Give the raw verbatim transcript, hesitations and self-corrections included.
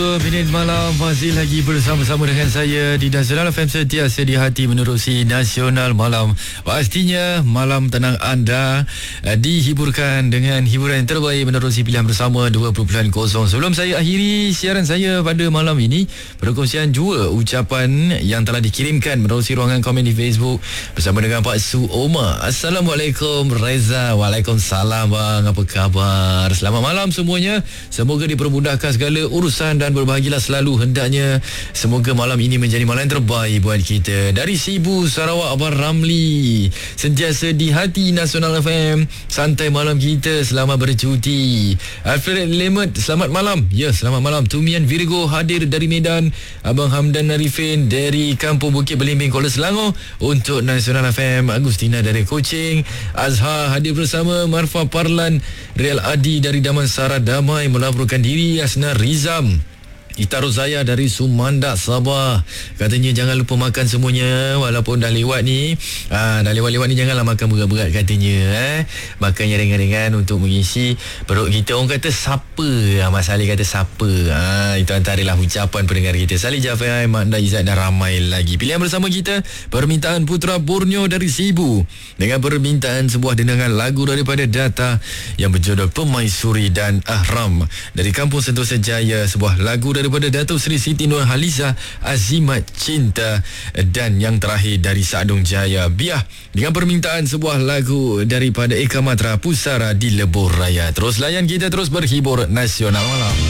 Minit malam masih lagi bersama-sama dengan saya di Nasional F M, sentiasa di hati menerusi Nasional Malam. Pastinya malam tenang anda uh, dihiburkan dengan hiburan yang terbaik menerusi pilihan bersama dua perkosaan kosong. Sebelum saya akhiri siaran saya pada malam ini, perkongsian jua ucapan yang telah dikirimkan menerusi ruangan komen di Facebook bersama dengan Pak Su Omar. Assalamualaikum Reza. Waalaikumsalam bang, apa khabar? Selamat malam semuanya. Semoga dipermudahkan segala urusan dan berbahagialah selalu hendaknya. Semoga malam ini menjadi malam yang terbaik buat kita. Dari Sibu, Sarawak, Abang Ramli, sentiasa di hati Nasional F M. Santai malam kita selamat bercuti. Alfred Lemet, selamat malam. Ya, selamat malam. Tumian Virgo hadir dari Medan. Abang Hamdan Arifin dari Kampung Bukit Belimbing, Kuala Selangor. Untuk Nasional F M, Agustina dari Kuching. Azhar hadir bersama. Marfa Parlan, Real Adi dari Damansara Damai melaporkan diri. Asna Rizam, Ita Rozaya dari Sumandak, Sabah, katanya jangan lupa makan semuanya walaupun dah lewat ni. Ah, dah lewat-lewat ni janganlah makan berat-berat katanya, eh. Makan yang ringan-ringan untuk mengisi perut kita. Orang kata siapa? Ah, Mas Ali kata siapa? Ah, itu antaralah ucapan pendengar kita. Salih Jafai, Makna Izzat dan ramai lagi. Pilihan bersama kita, permintaan Putra Borneo dari Sibu dengan permintaan sebuah dendangan lagu daripada Data yang berjudul Pemaisuri dan Ahram. Dari Kampung Sentosa Jaya, sebuah lagu daripada Datuk Seri Siti Nurhaliza, Azimat Cinta. Dan yang terakhir dari Sadung Jaya, Biah, dengan permintaan sebuah lagu daripada Eka Matra, Pusara di Lebuh Raya. Terus layan kita, terus berhibur Nasional Malam.